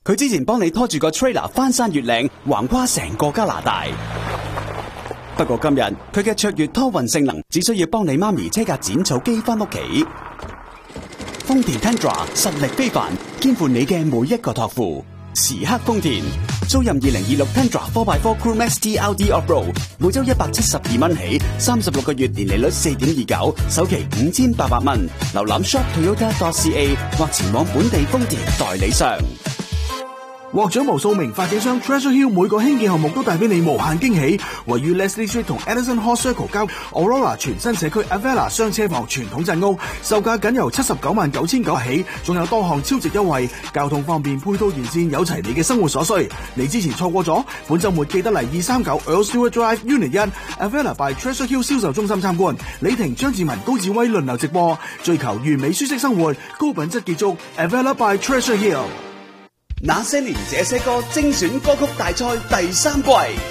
佢之前幫你拖住個 trailer 翻山越嶺，橫跨成個加拿大。不過今日佢嘅卓越拖運性能，只需要幫你媽咪車架剪草機翻屋企。豐田 Tundra 實力非凡，肩負你嘅每一個託付。時刻豐田，租賃2026 Tundra 4x4 Crew Max TRD Off-Road， 每周172蚊起，36個月年利率4.29%，首期5800蚊。瀏覽 shoptoyota.ca 或前往本地豐田代理商。 獲獎無數名發展商 Treasure Hill 每個興建項目都帶俾你無限驚喜。位於 Leslie Street 同 Edison Hall Circle 交 Aurora 全新社區 Avella 雙車房傳統鎮屋，售價僅由799900起，仲有多項超值優惠，交通方便，配套完善，有齊你嘅生活所需。你之前錯過咗，本週末記得嚟239 Earl Stewart Drive Unit 1 Avella by Treasure Hill 銷售中心參觀。李婷、張志文、高志威輪流直播，追求完美舒適生活，高品質結束 Avella by Treasure Hill。 那些年這些歌精選歌曲大賽第3季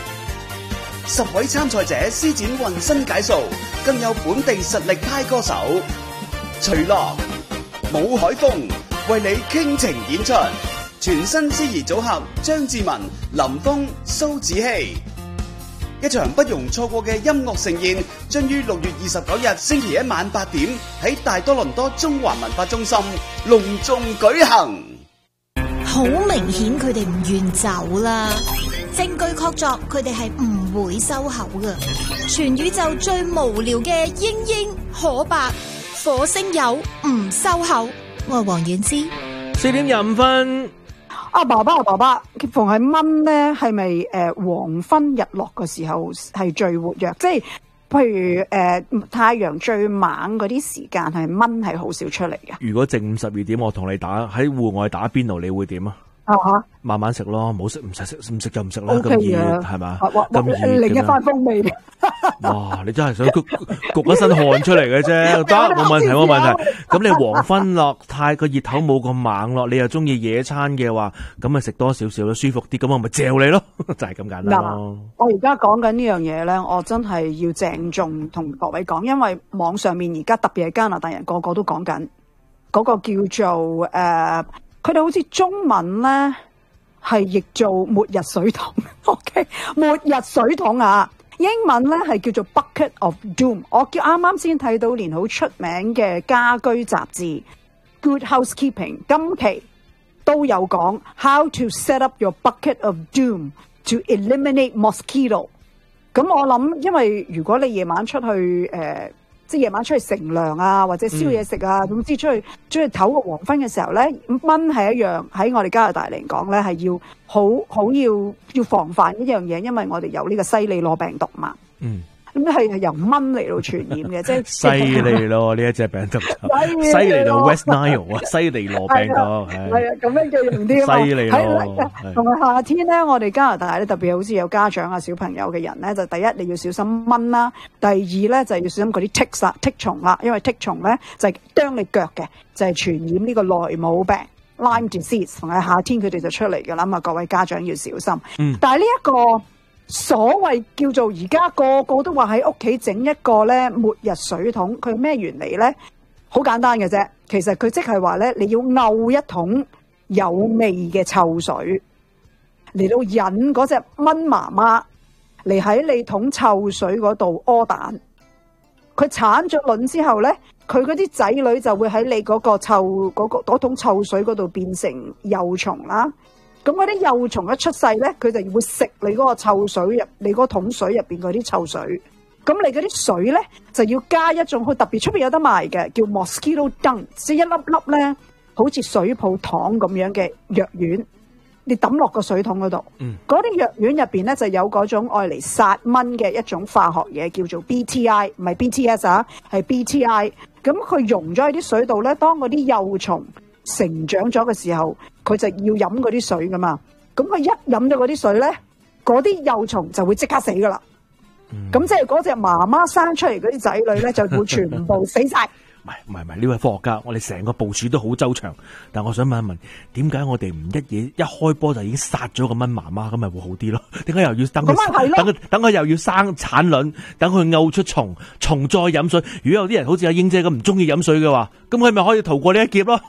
，10位參賽者施展渾身解數，更有本地實力派歌手徐樂、武海峰為你傾情演出，全新司儀組合張志文、林峰、蘇子希，一場不容錯過嘅音樂盛宴，將於6月29日星期一晚8點喺大多倫多中環文化中心隆重舉行。 好明顯佢哋唔願走啦，證據確鑿佢哋係唔會收口㗎。全宇宙最無聊嘅英英可白火星友唔收口，我係黃婉之。 4點25分。 爸爸，逢係蚊咧，係咪黃昏日落嘅時候係最活躍？即係譬如太陽最猛嗰啲時間係蚊係好少出嚟嘅。 如果正午12點我同你打喺戶外打邊爐，你會點啊？慢慢食咯，唔好食，唔使食，唔食就唔食啦。咁熱係嘛？咁熱另一番風味。 哇！你真係想焗一身汗出嚟嘅啫，得冇問題冇問題。咁你黃昏落太個熱頭冇咁猛咯，你又中意野餐嘅話，咁咪食多少少咯，舒服啲，咁我咪嚼你咯，就係咁簡單咯。 我而家講緊呢樣嘢咧，我真係要鄭重同各位講，因為網上面而家特別係加拿大人個個都講緊嗰個叫做佢哋好似中文咧係譯做末日水桶，OK， 末日水桶啊！英文咧係叫做 Bucket of Doom。我啱啱先睇到連好出名嘅家居雜誌 Good Housekeeping 今期都有講 How to set up your bucket of doom to eliminate mosquito。咁我諗，因為如果你夜晚出去即係夜晚出去乘涼啊，或者燒嘢食啊，總之出去唞個黃昏嘅時候咧，蚊係一樣喺我哋加拿大嚟講咧，係要好要防範一樣嘢，因為我哋有呢個西里羅病毒嘛。咁係由蚊嚟到傳染嘅，即係犀利咯！呢一隻病毒犀利到 West Nile 啊，西里羅病毒係啊，咁樣叫用啲啊嘛。犀利咯！同埋夏天咧，我哋加拿大咧特別好似有家長啊、小朋友嘅人咧，就第一你要小心蚊啦，第二咧就係要小心嗰啲 ticks 啊、剔蟲啦，因為剔蟲咧就係啄你腳嘅，就係傳染呢個萊姆病 Lyme disease， 同埋夏天佢哋就出嚟㗎啦嘛，各位家長要小心。但係呢一個所謂叫做而家個個都話喺屋企整一個咧末日水桶，佢咩原理咧？好簡單嘅啫，其實佢即係話咧，你要漚一桶有味嘅臭水嚟到引嗰隻蚊媽媽嚟喺你桶臭水嗰度屙蛋。佢產咗卵之後咧，佢嗰啲仔女就會喺你嗰個嗰桶臭水嗰度變成幼蟲啦。咁嗰啲幼蟲一出世咧，佢就會食你嗰個臭水入，你嗰桶水入邊嗰啲臭水。咁你嗰啲水咧就要加一種，佢特別出邊有得賣嘅，叫 mosquito dung， 即係一粒粒咧，好似水泡糖咁樣嘅藥丸，你抌落個水桶嗰度。嗰啲藥丸入邊咧就有嗰種愛嚟殺蚊嘅一種化學嘢，叫做 BTI， 唔係 BTS 啊，係 BTI。咁佢溶咗喺啲水度咧，當嗰啲幼蟲成長咗嘅時候，佢就要飲嗰啲水噶嘛。咁佢一飲咗嗰啲水咧，嗰啲幼蟲就會即刻死噶啦。咁即係嗰隻媽媽生出嚟嗰啲仔女咧，就會全部死晒。 唔係，呢位科學家，我哋成個部署都好周詳。但我想問一問，點解我哋唔一開波就已經殺咗個蚊媽媽，咁咪會好啲咯？點解又要等佢又要生產卵，等佢漚出蟲再飲水？如果有啲人好似阿英姐咁唔中意飲水嘅話，咁佢咪可以逃過呢一劫咯？ 呢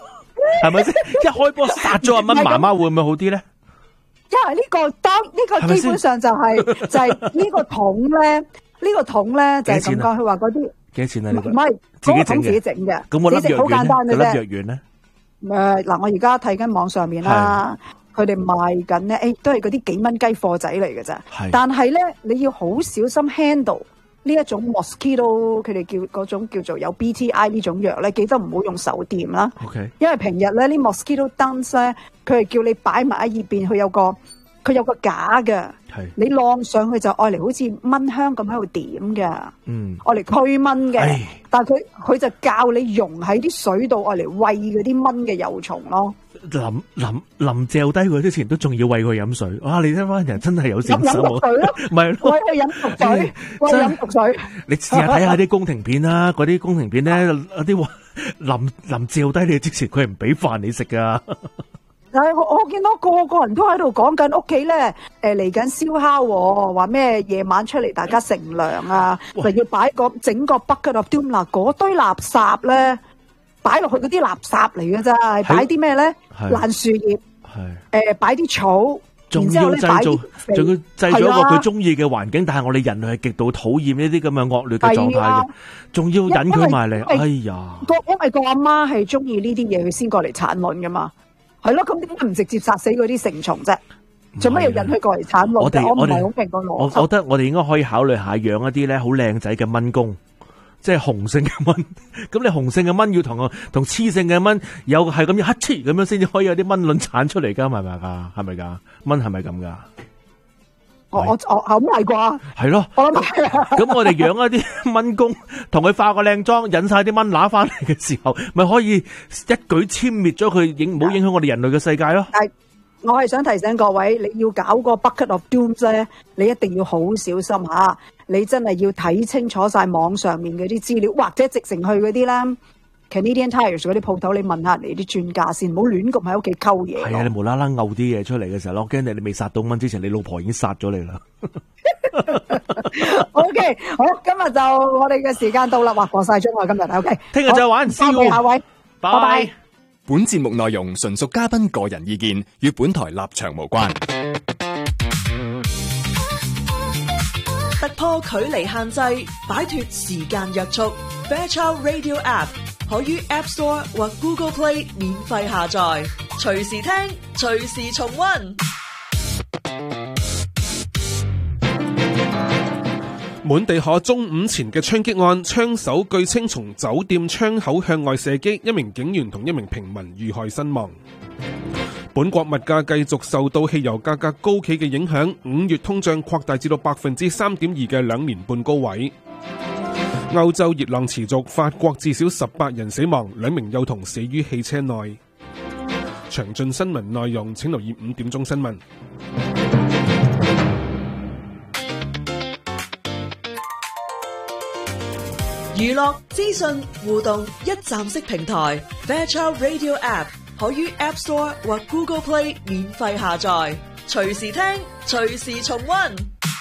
係咪先？一開波殺咗阿蚊媽媽會唔會好啲咧？ 因為呢個基本上就係呢個桶咧，就係咁講，佢話嗰啲幾多錢啊？ 唔係自己整嘅， 咁我粒藥好簡單嘅啫。 粒藥丸咧？ 嗱，我而家睇緊網上面啦，佢哋賣緊咧，都係嗰啲幾蚊雞貨仔嚟嘅咋。但係咧，你要好小心 handle 呢一種 mosquito， 佢哋嗰種叫做有 BTI 呢種藥咧，記得唔好用手掂啦。 Okay. 因為平日咧呢 mosquito dance 咧，佢係叫你擺埋喺耳邊，佢有個架嘅，你晾上去就愛嚟好似蚊香咁喺度點嘅，愛嚟驅蚊嘅。但係佢就教你溶喺啲水度，愛嚟餵嗰啲蚊嘅幼蟲咯。 淋掉低佢之前都仲要餵佢飲水，哇！你睇翻人真係有善心喎，唔係餵佢飲毒水，餵飲毒水。 你試下睇下啲宮廷片啦，嗰啲宮廷片咧，有啲話淋掉低你之前，佢係唔俾飯你食噶。 但係我見到個人都喺度講緊屋企咧，嚟緊燒烤，話咩夜晚出嚟大家乘涼啊，就要擺整個 bucket of doom 啦，嗰堆垃圾咧。擺落去嗰啲垃圾嚟嘅咋，擺啲咩咧？爛樹葉，擺啲草， 仲要製造一個佢中意嘅環境，但係我哋人類係極度討厭呢啲咁嘅惡劣嘅狀態嘅，仲要引佢埋嚟，哎呀！ 因為個阿媽係中意呢啲嘢，佢先過嚟產卵噶嘛，係咯，咁點解唔直接殺死嗰啲成蟲啫？做乜要引佢過嚟產卵？我唔係好明個邏輯。 我覺得我哋應該可以考慮下養一啲咧好靚仔嘅蚊公。即係雄性嘅蚊，咁你雄性嘅蚊要同雌性嘅蚊有係咁樣乞嗤咁樣先至可以有啲蚊卵產出嚟噶，係咪噶？係咪噶？蚊係咪咁噶？ 我咁係啩？ 係咯，我諗咁我哋養一啲蚊公，同佢化個靚妝，引晒啲蚊乸翻嚟嘅時候，咪可以一舉殲滅咗佢，唔好影響我哋人類嘅世界咯。 我係想提醒各位，你要搞個 bucket of doom 咧，你一定要好小心吓。你真係要睇清楚晒網上面嗰啲資料，或者直程去嗰啲啦 Canadian Tires 嗰啲鋪頭，你問下人哋啲專家先，唔好亂咁喺屋企溝嘢。 係啊，你無啦啦嘔啲嘢出嚟嘅時候，我驚你未殺到蚊之前，你老婆已經殺咗你啦。 OK， 好，今日就我哋嘅時間到啦，哇，過晒鐘啦，今日 OK， 聽日再玩， 多謝下位，拜拜。 本節目內容純屬嘉賓個人意見，與本台立場無關。 突破距離限制，擺脫時間約束。Fairchild Radio App 可於 App Store 或 Google Play 免費下載，隨時聽，隨時重溫。 滿地可中午前嘅槍擊案，槍手據稱從酒店窗口向外射擊，一名警員同一名平民遇害身亡。本國物價繼續受到汽油價格高企嘅影響，5月通脹擴大至到 3.2% 嘅2年半高位。歐洲熱浪持續，法國至少18人死亡，2名幼童死於汽車內。詳盡新聞內容請留意5點鐘新聞。 娛樂資訊互動一站式平台 Fairchild Radio App 可於 App Store 或 Google Play 免費下載，隨時聽，隨時重溫。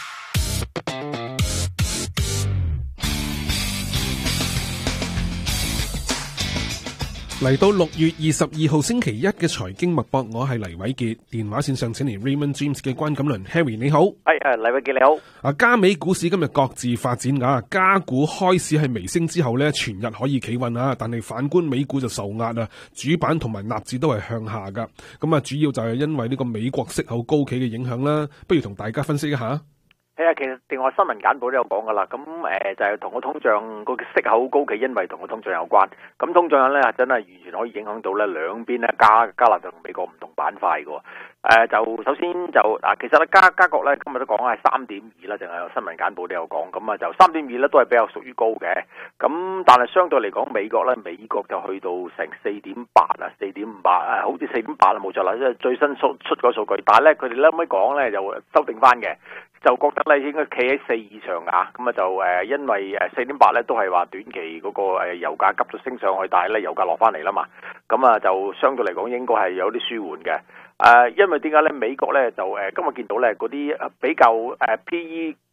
嚟到6月22號星期一嘅財經脈搏，我係黎偉傑，電話線上請嚟 Raymond James 嘅關錦麟 Harry， 你好。 係黎偉傑你好。 加美股市今日各自發展㗎，加股開市係微升之後呢，全日可以企穩啊，但係反觀美股就受壓啊，主板同埋納指都係向下㗎。咁啊，主要就係因為呢個美國息口高企嘅影響啦。不如同大家分析一下。 係啊，其實另外新聞簡報都有講噶啦，咁就係同個通脹個息口高企，因為同個通脹有關。咁通脹咧真係完全可以影響到咧兩邊咧加拿大同美國唔同板塊嘅。就首先就其實咧加國咧今日都講係3.2啦，淨係有新聞簡報都有講。咁啊就3.2咧都係比較屬於高嘅。咁但係相對嚟講，美國就去到成4.8啊，4.58好似4.8啦，冇錯啦，即係最新出個數據。但係咧佢哋咧後尾講咧就修訂翻嘅。就覺得咧應該企喺4以上啊，咁啊就因為4.8咧都係話短期嗰個油價急速升上去，但係咧油價落翻嚟啦嘛，咁啊就相對嚟講應該係有啲舒緩嘅。因為點解咧？美國咧就今日見到咧嗰啲比較PE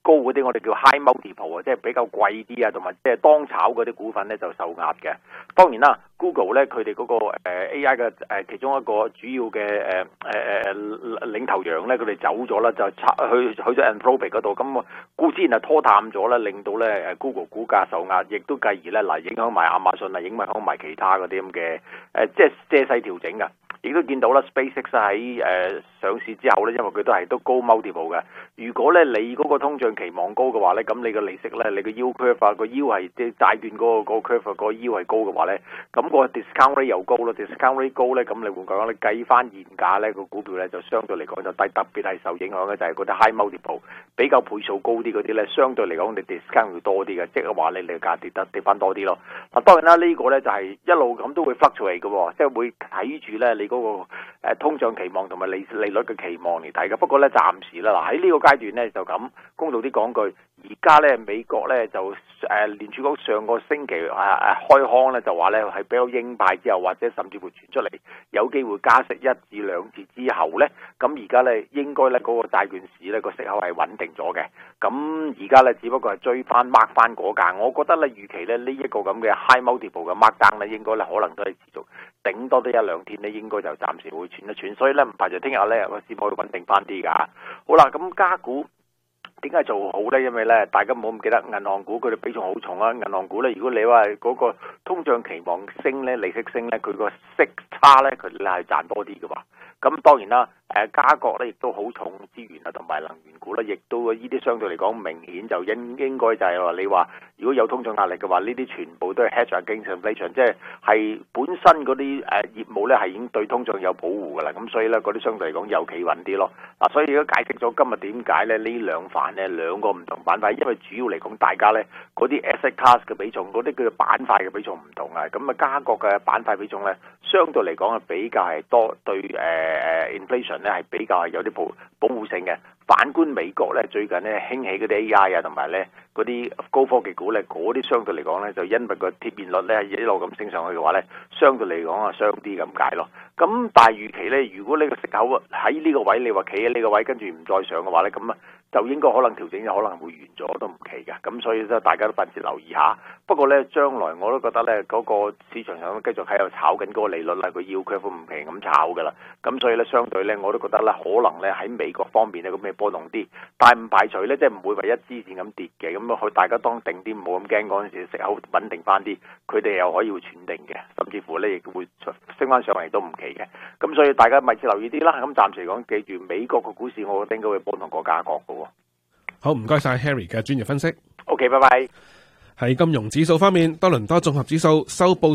高嗰啲，我哋叫 high multiple 啊，即係比較貴啲啊，同埋即係當炒嗰啲股份咧就受壓嘅。當然啦 ，Google 咧佢哋嗰個AI 嘅其中一個主要嘅領頭羊咧，佢哋走咗啦，就去咗 Anthropic 嗰度，咁固之然係拖淡咗啦，令到咧Google 股價受壓，亦都繼而咧影響埋亞馬遜啊，影響埋其他嗰啲咁嘅即係借勢調整啊。亦都見到啦 ，SpaceX 喺上市之後咧，因為佢都高 multiple 嘅。如果咧你嗰個通脹期望高嘅話咧，咁你個利息咧，你個 yield curve 啊，個 yield 係即係債券嗰個 curve 個 yield 係高嘅話咧，咁個 discount rate 又高咯 ，discount rate 高咧，咁你換講你計翻現價咧個股票咧就相對嚟講就低，特別係受影響嘅就係嗰啲 high multiple 比較倍數高啲嗰啲咧，相對嚟講你 discount 會多啲嘅，即係話你價跌翻多啲咯。嗱當然啦，呢個咧就係一路咁都會 fluctuate 嘅，即係會睇住咧你嗰個通脹期望同埋利率嘅期望嚟睇嘅。不過咧暫時啦，嗱喺呢個階段咧就咁公道啲講句，而家咧美國咧就聯儲局上個星期開腔咧就話咧係比較鷹派之後，或者甚至會傳出嚟有機會加息1至2次之後咧，咁而家咧應該咧嗰個債券市咧個息口係穩定咗嘅。咁而家咧只不過係追翻 mark 翻嗰價，我覺得咧預期咧呢一個咁嘅 high multiple 嘅 mark down 咧應該咧可能都係持續頂多都1-2天咧，應該就暫時會喘一喘，所以咧唔排除聽日咧個市況會穩定翻啲㗎。好啦，咁加股點解做好咧？因為咧大家唔好唔記得銀行股佢哋比重好重啊！銀行股咧，如果你話嗰個通脹期望升咧，利息升咧，佢個息差咧佢係賺多啲嘅話，咁當然啦。加國咧亦都好重資源啊，同埋能源股咧，亦都呢啲相對嚟講明顯就應該就係話你話如果有通脹壓力嘅話，呢啲全部都係 hedge against inflation， 即係本身嗰啲業務咧係已經對通脹有保護㗎啦，咁所以咧嗰啲相對嚟講又企穩啲咯。嗱，所以如果解釋咗今日點解咧呢兩範咧兩個唔同板塊，因為主要嚟講大家咧嗰啲 asset class 嘅比重，嗰啲叫板塊嘅比重唔同啊，咁啊加國嘅板塊比重咧相對嚟講係比較係多對inflation。係比較係有啲保護性嘅。反觀美國咧，最近咧興起嗰啲 AI 啊，同埋咧嗰啲高科技股咧，嗰啲相對嚟講咧，就因為個貼現率咧一路咁升上去嘅話咧，相對嚟講啊，傷啲咁解咯。咁但係預期咧，如果呢個息口喺呢個位，你話企喺呢個位，跟住唔再上嘅話咧，咁啊就應該可能調整就可能會完咗都唔奇嘅。咁所以咧，大家都密切留意下。不過咧，將來我都覺得咧，嗰個市場上繼續喺度炒緊嗰個利率啦，個 yield curve 唔平咁炒㗎啦。咁所以咧，相對咧，我都覺得咧，可能咧喺美國方面咧咁嘅波動啲，但係唔排除咧，即係唔會話一支線咁跌嘅。咁佢大家當定啲，唔好咁驚嗰陣時息口穩定翻啲，佢哋又可以會喘定嘅，甚至乎咧亦會升翻上嚟都唔奇嘅。咁所以大家密切留意啲啦。咁暫時嚟講，記住美國個股市，我覺得應該會波動過加國嘅喎。 好，唔該晒 Harry 嘅專業分析。 OK， 拜拜。 喺金融指數方面，多倫多綜合指數收報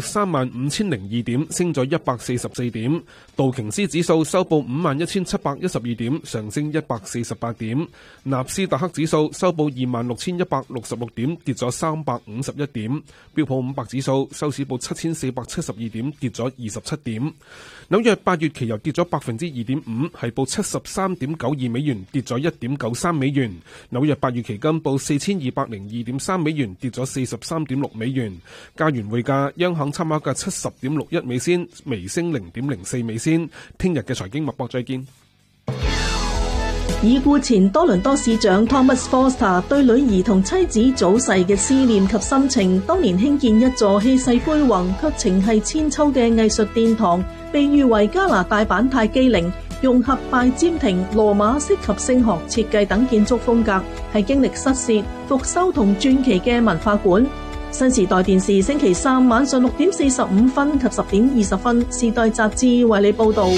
35,002點，升咗144點；道瓊斯指數收報51,712點，上升148點；納斯達克指數收報26,166點，跌咗351點；標普500指數收市報7,472點，跌咗27點。紐約8月期油跌咗2.5%，係報73.92美元，跌咗1.93美元。紐約8月期金報4,202.3美元，跌咗43.6美元。加元匯價，央行參考價70.61美仙，微升0.04美仙。聽日嘅財經脈搏再見。 已故前多倫多市長 Thomas Foster 對女兒同妻子早逝嘅思念及心情，當年興建一座氣勢恢宏卻情繫千秋嘅藝術殿堂，被譽為加拿大版泰姬陵，融合拜占庭、羅馬式及聖學設計等建築風格，係經歷失竊、復修同傳奇嘅文化館。新時代電視星期三晚上6:45及10:20，時代雜誌為你報道。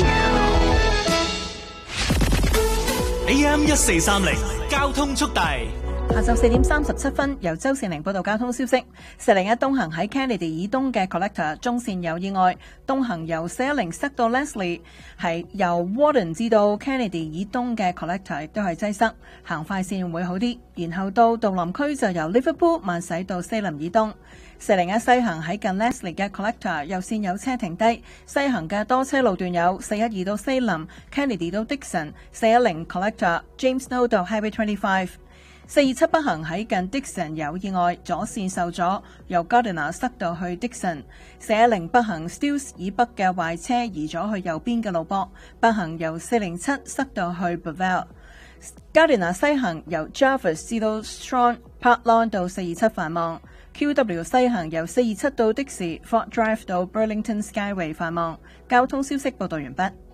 AM1430交通速遞。 下晝4點37分，由周善玲報道交通消息。401東行喺 Kennedy 以東嘅 Collector 中線有意外，東行由410塞到 Leslie， 係由 Warden 至到 Kennedy 以東嘅 Collector 亦都係擠塞，行快線會好啲。然後到杜林區就由 Liverpool 慢駛到西林以東。401西行喺近 Leslie 嘅 Collector 右線有車停低，西行嘅多車路段有412到西林、Kennedy 到 Dixon、410 Collector、James Snow 到 Highway 25。427北行喺近 Dixon 有意外，左線受阻，由 Gardiner 塞到去 Dixon。410北行 Stills 以北嘅壞車移咗去右邊嘅路壆，北行由407塞到去 Bevelle。 Gardiner 西行由 Jarvis 至到 Strong Park Lawn 到427繁忙。QW 西行由427到的士 Fort Drive 到 Burlington Skyway 繁忙。交通消息報道完畢。